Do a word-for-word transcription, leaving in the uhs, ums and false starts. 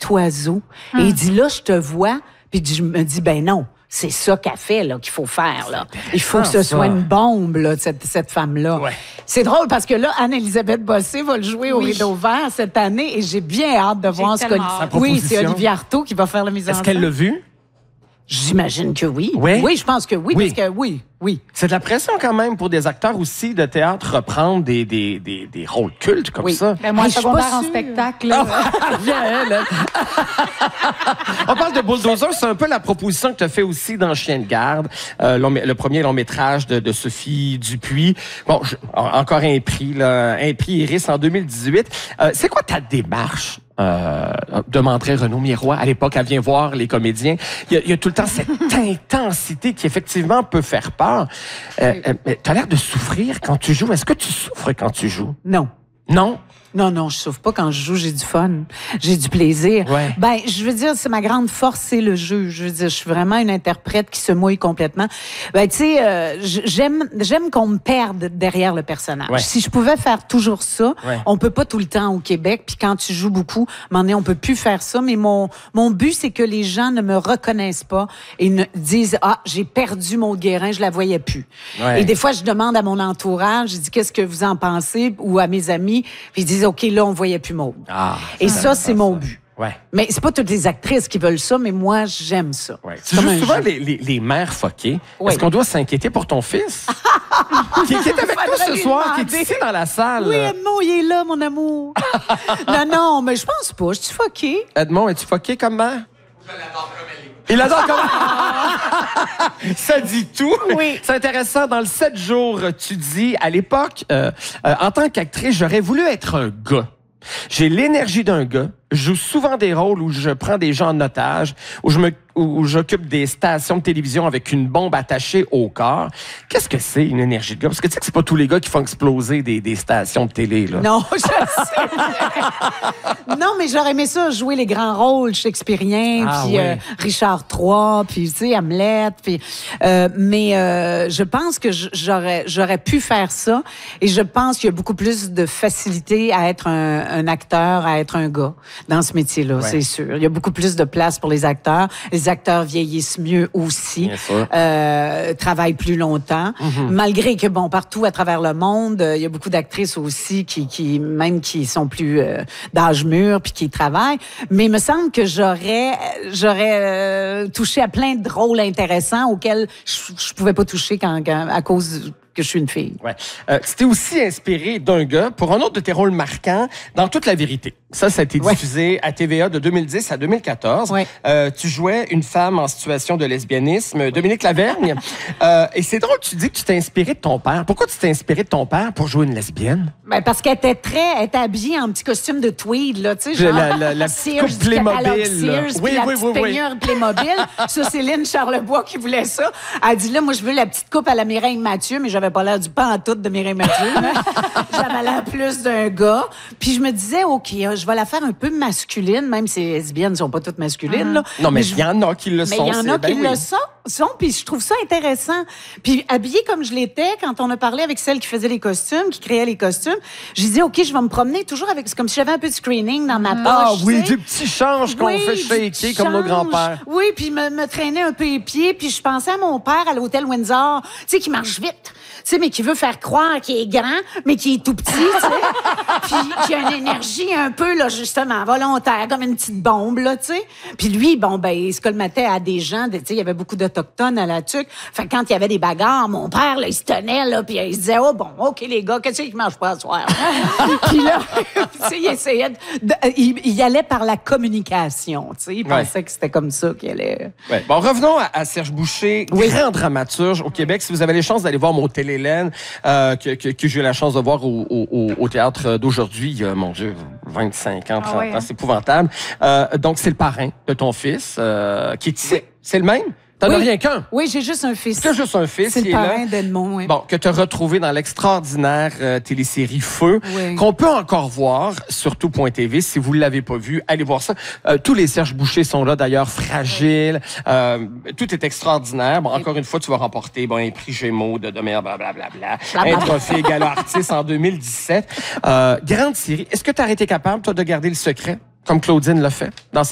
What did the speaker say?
oiseau. Hum. Et il dit, là, je te vois. Puis je me dis, ben non. C'est ça qu'elle fait, là, qu'il faut faire, là. Il faut que ce soit ça. Une bombe, là, cette, cette femme-là. Ouais. C'est drôle parce que là, Anne-Élisabeth Bossé va le jouer oui. au Rideau Vert cette année et j'ai bien hâte de voir ce que... Oui, c'est Olivier Artaud qui va faire la mise en scène. Est-ce qu'elle l'a vu? J'imagine que oui. Oui? Oui, je pense que oui, oui. parce que oui, oui. C'est de la pression quand même pour des acteurs aussi de théâtre reprendre des, des, des, des rôles cultes comme oui. ça. Ben moi, hey, je suis secondaire en spectacle. Là. Viens, elle, elle. On parle de Bulldozer, c'est un peu la proposition que tu as fait aussi dans Chien de garde, euh, le premier long métrage de, de Sophie Dupuis. Bon, je, encore un prix, là, un prix Iris en deux mille dix-huit. Euh, c'est quoi ta démarche? Euh, demanderait Renaud Miroir. À l'époque, elle vient voir les comédiens. Il y a, il y a tout le temps cette intensité qui, effectivement, peut faire peur. Euh, euh, tu as l'air de souffrir quand tu joues. Est-ce que tu souffres quand tu joues? Non. Non? Non, non, je souffre pas quand je joue, j'ai du fun, j'ai du plaisir. Ouais. Ben, je veux dire, c'est ma grande force, c'est le jeu. Je veux dire, je suis vraiment une interprète qui se mouille complètement. Ben, tu sais, euh, j'aime, j'aime qu'on me perde derrière le personnage. Ouais. Si je pouvais faire toujours ça, ouais. on peut pas tout le temps au Québec. Puis quand tu joues beaucoup, à un moment donné, on peut plus faire ça. Mais mon mon but, c'est que les gens ne me reconnaissent pas et ne disent ah, j'ai perdu Maude Guérin, je la voyais plus. Ouais. Et des fois, je demande à mon entourage, je dis qu'est-ce que vous en pensez ou à mes amis, puis ils disent OK, là, on voyait plus Maude. Ah, et ça, c'est mon but. Ouais. Mais c'est pas toutes les actrices qui veulent ça, mais moi, j'aime ça. Ouais. Tu joues souvent les, les, les mères foquées. Ouais. Est-ce qu'on doit s'inquiéter pour ton fils? qui, qui est avec toi ce soir, qui est ici dans la salle. Oui, Edmond, il est là, mon amour. non, non, mais je pense pas. Je suis foquée. Edmond, es-tu foqué comme mère? Je l'adore comme elle est. Il adore comme... Ça dit tout. Oui. C'est intéressant. Dans le sept jours, tu dis, à l'époque, euh, euh, en tant qu'actrice, j'aurais voulu être un gars. J'ai l'énergie d'un gars. Je joue souvent des rôles où je prends des gens en otage, où je me, où, où j'occupe des stations de télévision avec une bombe attachée au corps. Qu'est-ce que c'est une énergie de gars? Parce que tu sais que c'est pas tous les gars qui font exploser des, des stations de télé, là. Non, je sais. non, mais j'aurais aimé ça, jouer les grands rôles shakespeariens, ah, puis oui. euh, Richard trois, puis tu sais, Hamlet, puis euh, mais euh, je pense que j'aurais j'aurais pu faire ça, et je pense qu'il y a beaucoup plus de facilité à être un, un acteur, à être un gars dans ce métier-là, ouais. c'est sûr. Il y a beaucoup plus de place pour les acteurs. Les acteurs vieillissent mieux aussi, euh, travaillent plus longtemps. Mm-hmm. Malgré que, bon, partout à travers le monde, il y a beaucoup d'actrices aussi qui, qui même qui sont plus euh, d'âge mûr puis qui travaillent. Mais il me semble que j'aurais, j'aurais euh, touché à plein de rôles intéressants auxquels je, je pouvais pas toucher quand, quand à cause que je suis une fille. Ouais. Euh, tu t'es aussi inspiré d'un gars pour un autre de tes rôles marquants dans Toute la vérité. Ça, ça a été diffusé ouais. à T V A de deux mille dix à deux mille quatorze. Ouais. Euh, tu jouais une femme en situation de lesbianisme, Dominique Lavergne. euh, et c'est drôle, tu dis que tu t'es inspiré de ton père. Pourquoi tu t'es inspiré de ton père pour jouer une lesbienne? Ben parce qu'elle était très, elle était habillée en petit costume de tweed, là, tu sais, genre la, la, la petite coupe Playmobil. Sears, oui, la oui, petite oui, peignure oui. Playmobil. Ça, Céline Charlebois qui voulait ça. Elle dit là, moi, je veux la petite coupe à la Mireille Mathieu, mais j'avais pas l'air du pantoute de Mireille Mathieu. J'avais l'air plus d'un gars. Puis je me disais, OK, je vais la faire un peu masculine, même si les lesbiennes ne sont pas toutes masculines. Mm-hmm. Là. Non, mais il y en a qui le mais sont. Mais il y en a ben qui oui. le sont, sont, puis je trouve ça intéressant. Puis habillée comme je l'étais, quand on a parlé avec celle qui faisait les costumes, qui créait les costumes, j'ai dit, OK, je vais me promener toujours avec... C'est comme si j'avais un peu de screening dans ma poche. Ah oui, tu sais. du petit change qu'on oui, fait shaker comme nos grands-pères. Oui, puis me, me traîner un peu les pieds, puis je pensais à mon père à l'hôtel Windsor, tu sais, qui marche vite. Tu sais, mais qui veut faire croire qu'il est grand, mais qui est tout petit, tu sais. Puis qui a une énergie un peu, là, justement, volontaire, comme une petite bombe, là, tu sais. Puis lui, bon, ben, il se colmatait à des gens, tu sais, il y avait beaucoup d'Autochtones à la tuque. Fait que quand il y avait des bagarres, mon père, là, il se tenait, là, puis il se disait, oh, bon, OK, les gars, qu'est-ce qu'ils mangent pas ce soir? Puis là, tu sais, il essayait de, de il, il allait par la communication, tu sais. Il ouais. pensait que c'était comme ça qu'il allait. Ouais. Bon, revenons à, à Serge Boucher, oui. grand dramaturge au Québec. Si vous avez les chances d'aller voir mon télé Hélène, euh, que, que, que j'ai eu la chance de voir au, au, au théâtre d'aujourd'hui, il y a, mon Dieu, vingt-cinq ans, trente ah ouais. ans, c'est épouvantable. Euh, donc, c'est le parrain de ton fils, euh, qui est ici. C'est le même? T'en oui. as rien qu'un? Oui, j'ai juste un fils. T'as juste un fils. C'est le parrain d'Edmond, oui. Bon, que tu as retrouvé dans l'extraordinaire euh, télésérie Feu, oui. qu'on peut encore voir sur tout point T V. Si vous ne l'avez pas vu, allez voir ça. Euh, tous les Serge Boucher sont là, d'ailleurs, fragiles. Euh, tout est extraordinaire. Bon, encore une fois, tu vas remporter bon, un prix Gémeaux de, de meilleur blablabla, un trophée Gala Artiste en deux mille dix-sept. Euh, grande série. Est-ce que tu as été capable, toi, de garder le secret, comme Claudine l'a fait dans